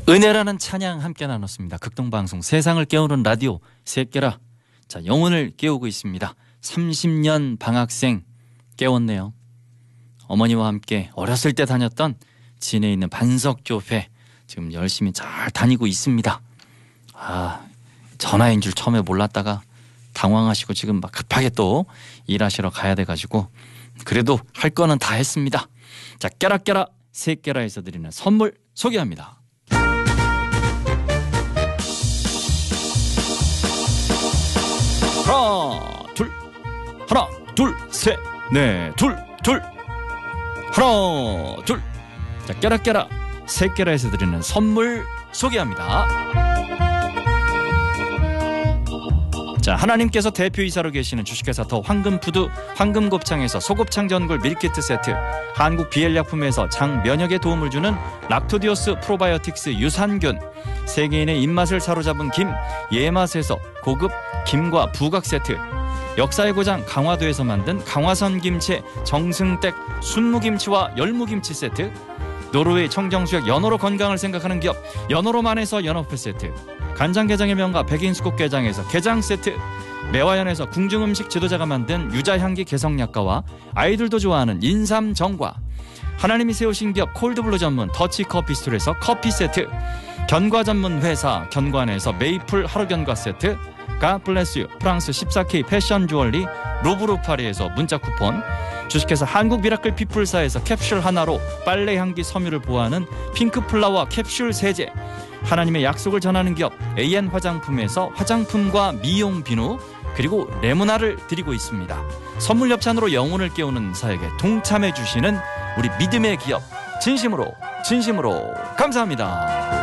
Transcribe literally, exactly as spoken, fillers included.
은혜라는 찬양 함께 나눴습니다. 극동방송 세상을 깨우는 라디오 새끼라. 자, 영혼을 깨우고 있습니다. 삼십 년 방학생 깨웠네요. 어머니와 함께 어렸을 때 다녔던 진해에 있는 반석교회 지금 열심히 잘 다니고 있습니다. 아, 전화인 줄 처음에 몰랐다가 당황하시고 지금 막 급하게 또 일하시러 가야 돼가지고 그래도 할 거는 다 했습니다. 자, 깨라깨라 새깨라에서 드리는 선물 소개합니다. 하나 둘 하나 둘 셋 넷 둘 둘 하나 둘. 자, 깨라깨라 새깨라에서 드리는 선물 소개합니다. 자, 하나님께서 대표이사로 계시는 주식회사 더 황금푸드 황금곱창에서 소곱창 전골 밀키트 세트, 한국 비엘약품에서 장 면역에 도움을 주는 락토디오스 프로바이오틱스 유산균, 세계인의 입맛을 사로잡은 김 예맛에서 고급 김과 부각 세트, 역사의 고장 강화도에서 만든 강화선 김치 정승댁 순무김치와 열무김치 세트, 노르웨이 청정수역 연어로 건강을 생각하는 기업 연어로만에서 연어회 세트, 간장게장의 명가 백인수국게장에서 게장 세트, 매화연에서 궁중음식 지도자가 만든 유자향기 개성약과와 아이들도 좋아하는 인삼정과, 하나님이 세우신 기업 콜드블루 전문 더치커피스톨에서 커피 세트, 견과 전문 회사 견관에서 메이플 하루견과 세트, 갓블레스유 프랑스 십사 케이 패션 주얼리 루브르 파리에서 문자 쿠폰, 주식회사 한국 미라클 피플사에서 캡슐 하나로 빨래 향기 섬유를 보호하는 핑크플라워 캡슐 세제, 하나님의 약속을 전하는 기업 에이엔 화장품에서 화장품과 미용 비누 그리고 레모나를 드리고 있습니다. 선물 협찬으로 영혼을 깨우는 사역에 동참해 주시는 우리 믿음의 기업 진심으로 진심으로 감사합니다.